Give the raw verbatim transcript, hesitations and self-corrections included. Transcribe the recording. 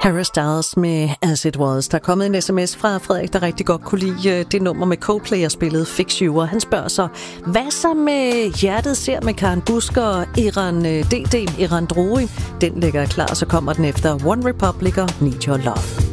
Harry Styles med As It Was. Der er kommet en sms fra Frederik, der rigtig godt kunne lide det nummer med Coldplay, jeg spillede Fix You. Og han spørger så, hvad så med Hjertet ser med Karen Busker og Iran D D, Iran Droe? Den ligger klar, så kommer den efter One Republic og Need Your Love.